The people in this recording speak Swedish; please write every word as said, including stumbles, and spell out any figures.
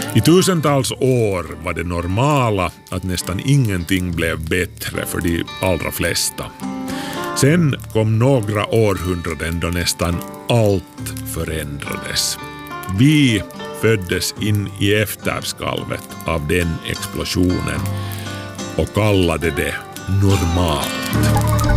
I tusentals år var det normala att nästan ingenting blev bättre för de allra flesta. Sen kom några århundraden då nästan allt förändrades. Vi föddes in i efterskalvet av den explosionen och kallade det normalt.